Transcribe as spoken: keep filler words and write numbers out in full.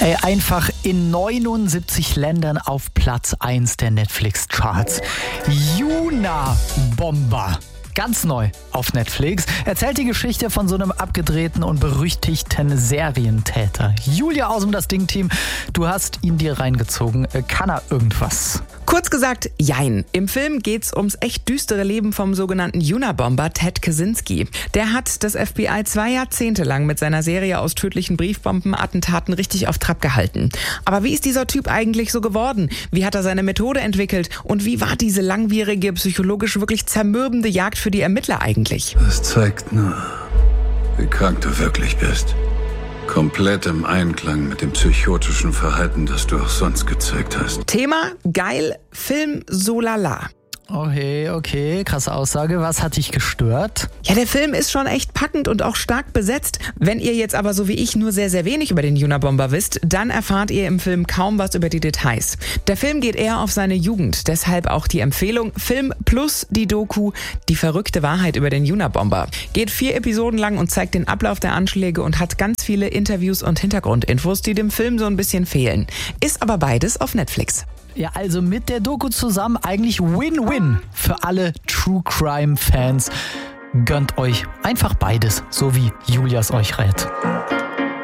Ey, einfach in neunundsiebzig Ländern auf Platz eins der Netflix-Charts. Unabomber. Ganz neu auf Netflix. Erzählt die Geschichte von so einem abgedrehten und berüchtigten Serientäter. Julia aus dem Das Ding-Team, du hast ihn dir reingezogen. Kann er irgendwas? Kurz gesagt, jein. Im Film geht's ums echt düstere Leben vom sogenannten Unabomber Ted Kaczynski. Der hat das F B I zwei Jahrzehnte lang mit seiner Serie aus tödlichen Briefbombenattentaten richtig auf Trab gehalten. Aber wie ist dieser Typ eigentlich so geworden? Wie hat er seine Methode entwickelt? Und wie war diese langwierige, psychologisch wirklich zermürbende Jagd für die Ermittler eigentlich? Das zeigt nur, wie krank du wirklich bist. Komplett im Einklang mit dem psychotischen Verhalten, das du auch sonst gezeigt hast. Thema geil, Film so lala. Okay, okay, krasse Aussage. Was hat dich gestört? Ja, der Film ist schon echt packend und auch stark besetzt. Wenn ihr jetzt aber so wie ich nur sehr, sehr wenig über den Unabomber wisst, dann erfahrt ihr im Film kaum was über die Details. Der Film geht eher auf seine Jugend, deshalb auch die Empfehlung Film plus die Doku Die verrückte Wahrheit über den Unabomber. Geht vier Episoden lang und zeigt den Ablauf der Anschläge und hat ganz viele Interviews und Hintergrundinfos, die dem Film so ein bisschen fehlen. Ist aber beides auf Netflix. Ja, also mit der Doku zusammen eigentlich Win-Win für alle True Crime Fans. Gönnt euch einfach beides, so wie Julias euch rät.